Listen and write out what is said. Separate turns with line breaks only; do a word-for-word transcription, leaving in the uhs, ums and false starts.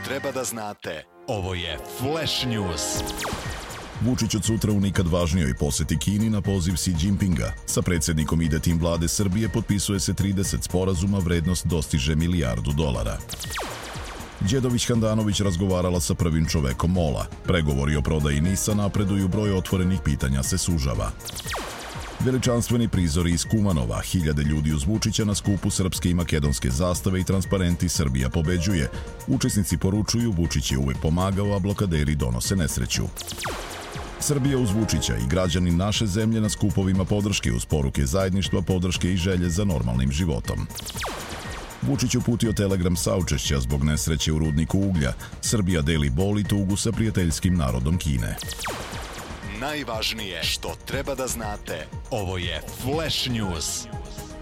treba da znate. Ovo je Flash News.
Vučić od sutra u nikad važnijoj poseti Kini na poziv Xi Jinpinga. Sa predsjednikom ide tim vlade Srbije potpisuje se trideset sporazuma, vrednost dostiže milijardu dolara. Đedović-Handanović razgovarala sa prvim čovekom Mola. Pregovori o prodaji Nisa napreduju, broj otvorenih pitanja se sužava. Veličanstveni prizori iz Kumanova, hiljade ljudi uz Vučića na skupu srpske i makedonske zastave i transparenti Srbija pobeđuje. Učesnici poručuju Vučić je uvek pomagao, a blokaderi donose nesreću. Srbija uz Vučića i građani naše zemlje na skupovima podrške uz poruke zajedništva, podrške i želje za normalnim životom. Vučić uputio telegram saučešća zbog nesreće u rudniku uglja. Srbija deli bol i tugu sa prijateljskim narodom Kine.
Najvažnije što treba da znate. Ovo je Flash News.